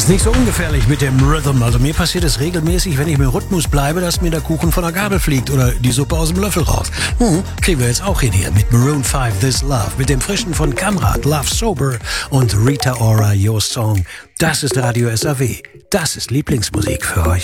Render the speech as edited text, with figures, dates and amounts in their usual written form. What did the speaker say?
Ist nicht so ungefährlich mit dem Rhythm. Also mir passiert es regelmäßig, wenn ich im Rhythmus bleibe, dass mir der Kuchen von der Gabel fliegt oder die Suppe aus dem Löffel raus. Kriegen wir jetzt auch hin hier mit Maroon 5, This Love, mit dem frischen von Kamrat, Love Sober und Rita Ora, Your Song. Das ist Radio SAW. Das ist Lieblingsmusik für euch.